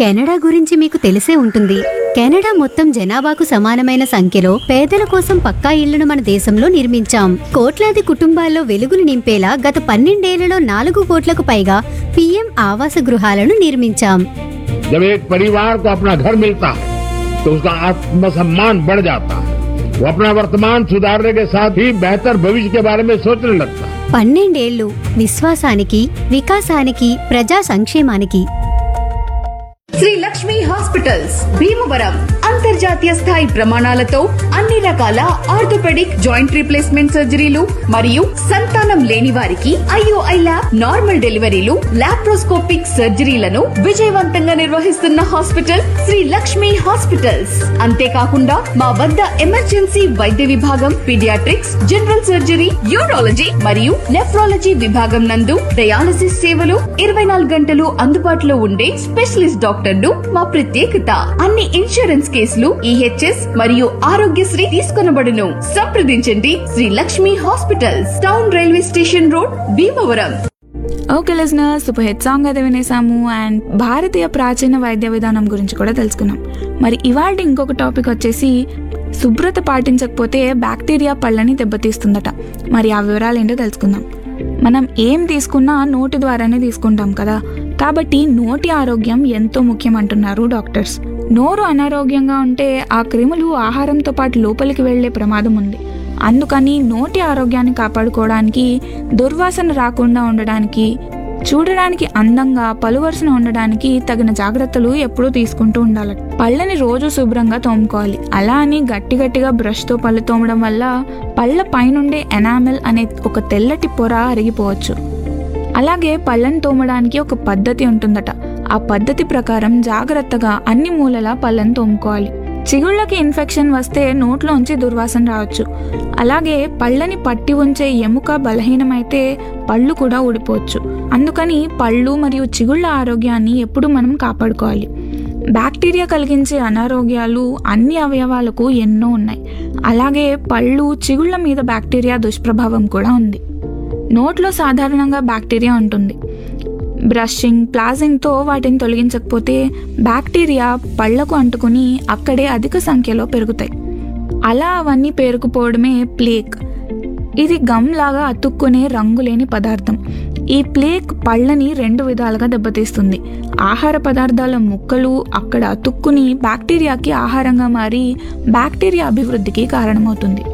Canada గురించి మీకు తెలిసే ఉంటుంది. కెనడా మొత్తం జనాభాకు సమానమైన సంఖ్యలో పేదల కోసం పక్కా ఇళ్లను మన దేశంలో నిర్మించాం. కోట్లాది కుటుంబాల్లో వెలుగులు నింపేలా గత 12 ఏళ్లలో 4 కోట్లకు పైగా పీఎం ఆవాస గృహాలను నిర్మించాం. जब एक परिवार को अपना घर मिलता है तो उसका आत्मसम्मान बढ़ जाता है। वो अपना वर्तमान सुधारने के साथ ही बेहतर भविष्य के बारे में सोचने लगता है। 12 ఏళ్లు విశ్వాసానికి, వికాసానికి, ప్రజా సంక్షేమానికి. శ్రీ లక్ష్మి హాస్పిటల్స్ భీమవరం అంతర్జాతీయ స్థాయి ప్రమాణాలతో అన్ని రకాల ఆర్థోపెడిక్ జాయింట్ రీప్లేస్మెంట్ సర్జరీలు మరియు సంతానం లేని వారికి ఐఓఐ ల్యాబ్, నార్మల్ డెలివరీలు, లాప్రోస్కోపిక్ సర్జరీలను విజయవంతంగా నిర్వహిస్తున్న హాస్పిటల్ శ్రీ లక్ష్మి హాస్పిటల్స్. అంతేకాకుండా మా వద్ద ఎమర్జెన్సీ వైద్య విభాగం, పీడియాట్రిక్స్, జనరల్ సర్జరీ, యూరాలజీ మరియు నెఫ్రాలజీ విభాగం నందు డయాలసిస్ సేవలు 24 గంటలు అందుబాటులో ఉండే స్పెషలిస్ట్ డాక్టర్లు మా ప్రత్యేకత. అన్ని ఇన్సూరెన్స్ కేసులు ఈహెచ్ఎస్ మరియు ఆరోగ్యశ్రీ తీసుకొనబడును. సంప్రదించండి Shri Lakshmi hospitals, town railway station road, Bhimavaram. Okay listeners, super hit song అయితే వినేసాము అండ్ భారతీయ ప్రాచీన వైద్య విధానం గురించి కూడా తెలుసుకున్నాం. మరి ఇవాళ ఇంకొక టాపిక్ వచ్చేసి శుభ్రత పాటించకపోతే బ్యాక్టీరియా పళ్ళని దెబ్బతీస్తుందట. మరి ఆ వివరాలు ఏంటో తెలుసుకుందాం. మనం ఏం తీసుకున్నా నోటి ద్వారానే తీసుకుంటాం కదా, కాబట్టి నోటి ఆరోగ్యం ఎంతో ముఖ్యం అంటున్నారు డాక్టర్స్. నోరు అనారోగ్యంగా ఉంటే ఆ క్రిములు ఆహారంతో పాటు లోపలికి వెళ్లే ప్రమాదం ఉంది. అందుకని నోటి ఆరోగ్యాన్ని కాపాడుకోవడానికి, దుర్వాసన రాకుండా ఉండడానికి, చూడడానికి అందంగా పలువరుసన ఉండడానికి తగిన జాగ్రత్తలు ఎప్పుడూ తీసుకుంటూ ఉండాలి. పళ్ళని రోజు శుభ్రంగా తోముకోవాలి. అలా అని గట్టిగా బ్రష్తో పళ్ళు తోమడం వల్ల పళ్ళ పైనుండే ఎనామెల్ అనే ఒక తెల్లటి పొర అరిగిపోవచ్చు. అలాగే పళ్ళని తోమడానికి ఒక పద్ధతి ఉంటుందట. ఆ పద్ధతి ప్రకారం జాగ్రత్తగా అన్ని మూలలా పళ్ళని తోముకోవాలి. చిగుళ్ళకి ఇన్ఫెక్షన్ వస్తే నోట్లోంచి దుర్వాసన రావచ్చు. అలాగే పళ్ళని పట్టి ఉంచే ఎముక బలహీనమైతే పళ్ళు కూడా ఊడిపోవచ్చు. అందుకని పళ్ళు మరియు చిగుళ్ళ ఆరోగ్యాన్ని ఎప్పుడు మనం కాపాడుకోవాలి. బ్యాక్టీరియా కలిగించే అనారోగ్యాలు అన్ని అవయవాలకు ఎన్నో ఉన్నాయి. అలాగే పళ్ళు, చిగుళ్ళ మీద బ్యాక్టీరియా దుష్ప్రభావం కూడా ఉంది. నోట్లో సాధారణంగా బ్యాక్టీరియా ఉంటుంది. బ్రషింగ్, ప్లాజింగ్తో వాటిని తొలగించకపోతే బ్యాక్టీరియా పళ్లకు అంటుకుని అక్కడే అధిక సంఖ్యలో పెరుగుతాయి. అలా అవన్నీ పేరుకుపోవడమే ప్లేక్. ఇది గమ్ లాగా అతుక్కునే రంగులేని పదార్థం. ఈ ప్లేక్ పళ్ళని 2 విధాలుగా దెబ్బతీస్తుంది. ఆహార పదార్థాల ముక్కలు అక్కడ అతుక్కుని బ్యాక్టీరియాకి ఆహారంగా మారి బ్యాక్టీరియా అభివృద్ధికి కారణమవుతుంది.